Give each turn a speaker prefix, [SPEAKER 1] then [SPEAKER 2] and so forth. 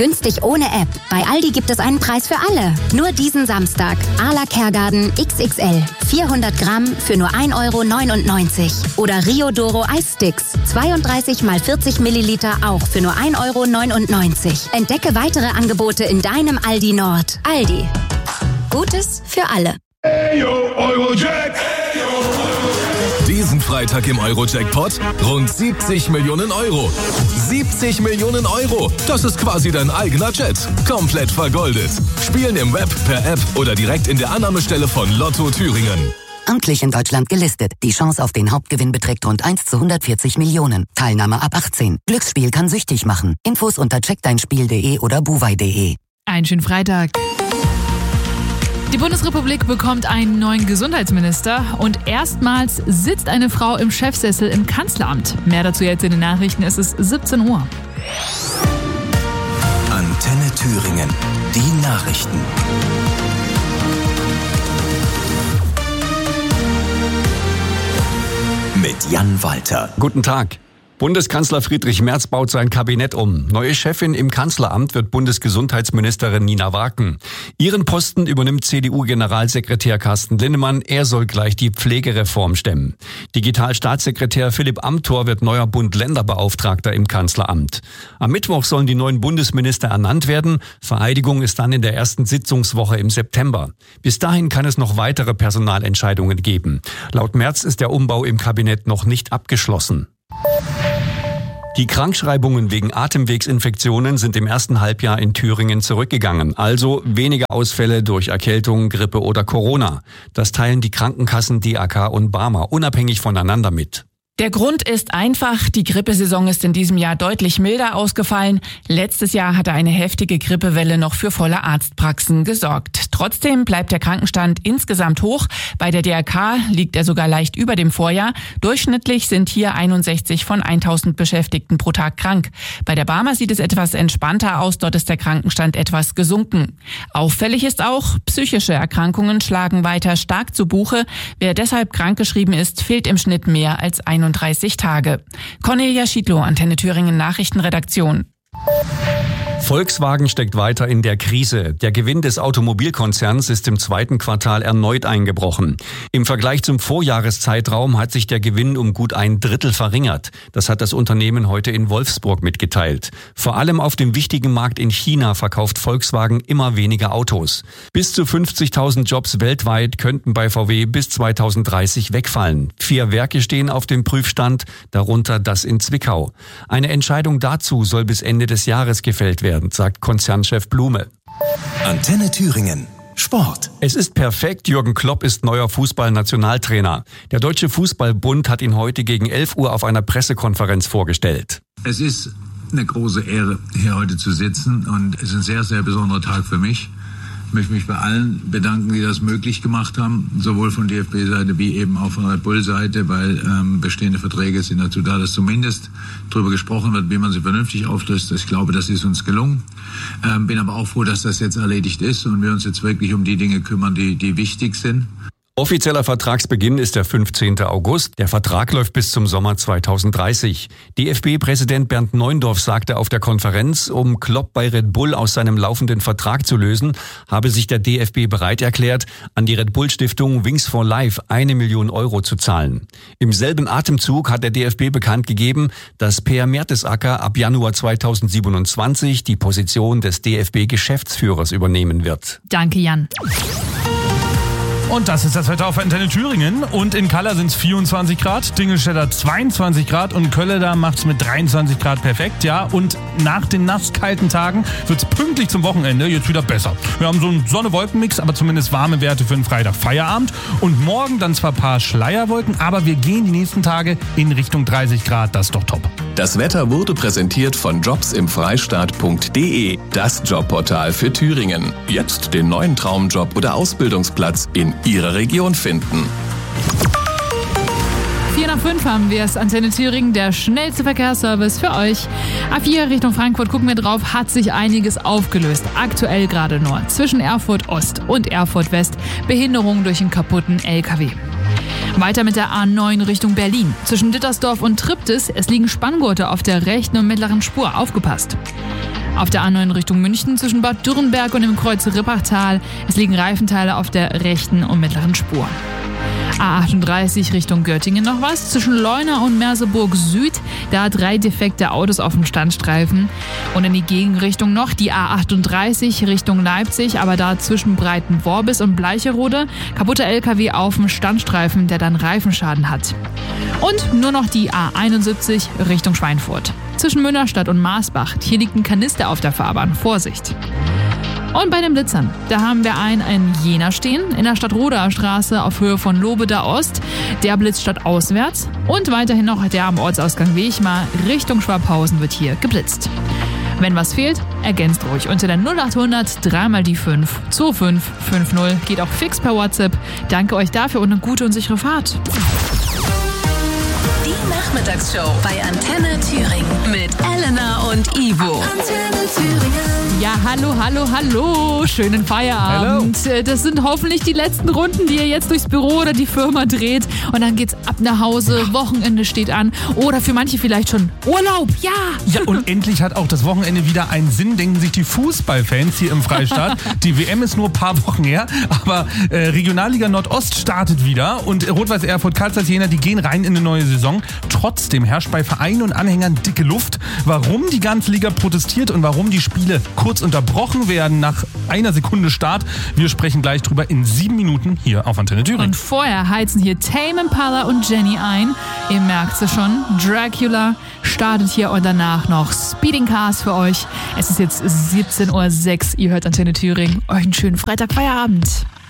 [SPEAKER 1] Günstig ohne App. Bei Aldi gibt es einen Preis für alle. Nur diesen Samstag. Arla Kergarten XXL. 400 Gramm für nur 1,99 €. Oder Rio Doro Eissticks. 32 x 40 Milliliter auch für nur 1,99 €. Entdecke weitere Angebote in deinem Aldi Nord. Aldi. Gutes für alle.
[SPEAKER 2] Diesen Freitag im Euro-Jackpot rund 70 Millionen Euro. 70 Millionen Euro. Das ist quasi dein eigener Jet. Komplett vergoldet. Spielen im Web, per App oder direkt in der Annahmestelle von Lotto Thüringen.
[SPEAKER 3] Amtlich in Deutschland gelistet. Die Chance auf den Hauptgewinn beträgt rund 1 zu 140 Millionen. Teilnahme ab 18. Glücksspiel kann süchtig machen. Infos unter checkdeinspiel.de oder buwei.de.
[SPEAKER 4] Einen schönen Freitag. Die Bundesrepublik bekommt einen neuen Gesundheitsminister und erstmals sitzt eine Frau im Chefsessel im Kanzleramt. Mehr dazu jetzt in den Nachrichten, es ist 17 Uhr.
[SPEAKER 2] Antenne Thüringen, die Nachrichten. Mit Jan Walter.
[SPEAKER 5] Guten Tag. Bundeskanzler Friedrich Merz baut sein Kabinett um. Neue Chefin im Kanzleramt wird Bundesgesundheitsministerin Nina Waken. Ihren Posten übernimmt CDU-Generalsekretär Carsten Linnemann. Er soll gleich die Pflegereform stemmen. Digitalstaatssekretär Philipp Amthor wird neuer Bund-Länder-Beauftragter im Kanzleramt. Am Mittwoch sollen die neuen Bundesminister ernannt werden. Vereidigung ist dann in der ersten Sitzungswoche im September. Bis dahin kann es noch weitere Personalentscheidungen geben. Laut Merz ist der Umbau im Kabinett noch nicht abgeschlossen. Die Krankschreibungen wegen Atemwegsinfektionen sind im ersten Halbjahr in Thüringen zurückgegangen. Also weniger Ausfälle durch Erkältung, Grippe oder Corona. Das teilen die Krankenkassen DAK und Barmer unabhängig voneinander mit.
[SPEAKER 6] Der Grund ist einfach, die Grippesaison ist in diesem Jahr deutlich milder ausgefallen. Letztes Jahr hatte eine heftige Grippewelle noch für volle Arztpraxen gesorgt. Trotzdem bleibt der Krankenstand insgesamt hoch. Bei der DRK liegt er sogar leicht über dem Vorjahr. Durchschnittlich sind hier 61 von 1000 Beschäftigten pro Tag krank. Bei der Barmer sieht es etwas entspannter aus. Dort ist der Krankenstand etwas gesunken. Auffällig ist auch, psychische Erkrankungen schlagen weiter stark zu Buche. Wer deshalb krankgeschrieben ist, fehlt im Schnitt mehr als 31 Tage. Cornelia Schiedlow, Antenne Thüringen Nachrichtenredaktion.
[SPEAKER 5] Volkswagen steckt weiter in der Krise. Der Gewinn des Automobilkonzerns ist im zweiten Quartal erneut eingebrochen. Im Vergleich zum Vorjahreszeitraum hat sich der Gewinn um gut 1/3 verringert. Das hat das Unternehmen heute in Wolfsburg mitgeteilt. Vor allem auf dem wichtigen Markt in China verkauft Volkswagen immer weniger Autos. Bis zu 50.000 Jobs weltweit könnten bei VW bis 2030 wegfallen. 4 Werke stehen auf dem Prüfstand, darunter das in Zwickau. Eine Entscheidung dazu soll bis Ende des Jahres gefällt werden, sagt Konzernchef Blume.
[SPEAKER 2] Antenne Thüringen. Sport.
[SPEAKER 5] Es ist perfekt, Jürgen Klopp ist neuer Fußballnationaltrainer. Der Deutsche Fußballbund hat ihn heute gegen 11 Uhr auf einer Pressekonferenz vorgestellt.
[SPEAKER 7] Es ist eine große Ehre, hier heute zu sitzen und es ist ein sehr, sehr besonderer Tag für mich. Ich möchte mich bei allen bedanken, die das möglich gemacht haben, sowohl von DFB-Seite wie eben auch von Red Bull-Seite, weil bestehende Verträge sind dazu da, dass zumindest darüber gesprochen wird, wie man sie vernünftig auflöst. Ich glaube, das ist uns gelungen. Bin aber auch froh, dass das jetzt erledigt ist und wir uns jetzt wirklich um die Dinge kümmern, die wichtig sind.
[SPEAKER 5] Offizieller Vertragsbeginn ist der 15. August. Der Vertrag läuft bis zum Sommer 2030. DFB-Präsident Bernd Neuendorf sagte auf der Konferenz, um Klopp bei Red Bull aus seinem laufenden Vertrag zu lösen, habe sich der DFB bereit erklärt, an die Red Bull-Stiftung Wings for Life 1 Million Euro zu zahlen. Im selben Atemzug hat der DFB bekannt gegeben, dass Per Mertesacker ab Januar 2027 die Position des DFB-Geschäftsführers übernehmen wird.
[SPEAKER 4] Danke, Jan.
[SPEAKER 8] Und das ist das Wetter auf Antenne Thüringen. Und in Kalla sind es 24 Grad, Dingelstädter 22 Grad und Kölleda macht es mit 23 Grad perfekt. Ja, und nach den nasskalten Tagen wird es pünktlich zum Wochenende jetzt wieder besser. Wir haben so einen Sonne-Wolken-Mix, aber zumindest warme Werte für den Freitag Feierabend. Und morgen dann zwar ein paar Schleierwolken, aber wir gehen die nächsten Tage in Richtung 30 Grad. Das ist doch top.
[SPEAKER 2] Das Wetter wurde präsentiert von jobsimfreistaat.de, das Jobportal für Thüringen. Jetzt den neuen Traumjob oder Ausbildungsplatz in Ihrer Region finden.
[SPEAKER 4] 4 nach 5 haben wir es. Antenne Thüringen, der schnellste Verkehrsservice für euch. A4 Richtung Frankfurt, gucken wir drauf, hat sich einiges aufgelöst. Aktuell gerade nur zwischen Erfurt Ost und Erfurt West Behinderungen durch einen kaputten LKW. Weiter mit der A9 Richtung Berlin. Zwischen Dittersdorf und Triptis, es liegen Spanngurte auf der rechten und mittleren Spur. Aufgepasst. Auf der A9 Richtung München zwischen Bad Dürrenberg und dem Kreuz Rippachtal. Es liegen Reifenteile auf der rechten und mittleren Spur. A38 Richtung Göttingen noch was. Zwischen Leuna und Merseburg Süd, da 3 defekte Autos auf dem Standstreifen. Und in die Gegenrichtung noch die A38 Richtung Leipzig, aber da zwischen Breitenworbis und Bleicherode. Kaputter LKW auf dem Standstreifen, der dann Reifenschaden hat. Und nur noch die A71 Richtung Schweinfurt. Zwischen Münnerstadt und Maasbach. Hier liegt ein Kanister auf der Fahrbahn. Vorsicht! Und bei den Blitzern, da haben wir einen in Jena stehen, in der Stadtroder Straße auf Höhe von Lobeda Ost. Der blitzt stadtauswärts. Und weiterhin noch der am Ortsausgang Wechmar Richtung Schwabhausen wird hier geblitzt. Wenn was fehlt, ergänzt ruhig unter der 0800 3 mal die 5 2550. Geht auch fix per WhatsApp. Danke euch dafür und eine gute und sichere Fahrt.
[SPEAKER 9] Die Nachmittagsshow bei Antenne Thüringen mit Elena und Ivo. Antenne Thüringen.
[SPEAKER 4] Ja, hallo. Schönen Feierabend. Hello. Das sind hoffentlich die letzten Runden, die ihr jetzt durchs Büro oder die Firma dreht. Und dann geht's ab nach Hause. Wochenende steht an. Oder für manche vielleicht schon Urlaub. Ja.
[SPEAKER 8] Ja, und endlich hat auch das Wochenende wieder einen Sinn, denken sich die Fußballfans hier im Freistaat. Die WM ist nur ein paar Wochen her. Aber Regionalliga Nordost startet wieder. Und Rot-Weiß Erfurt, Karlsruhe, Jena, die gehen rein in eine neue Saison. Trotzdem herrscht bei Vereinen und Anhängern dicke Luft. Warum die ganze Liga protestiert und warum die Spiele kurz unterbrochen werden nach einer Sekunde Start. Wir sprechen gleich drüber in 7 Minuten hier auf Antenne Thüringen.
[SPEAKER 4] Und vorher heizen hier Tame Impala und Jenny ein. Ihr merkt es schon, Dracula startet hier und danach noch Speeding Cars für euch. Es ist jetzt 17:06 Uhr. Ihr hört Antenne Thüringen. Euch einen schönen Freitag-Feierabend.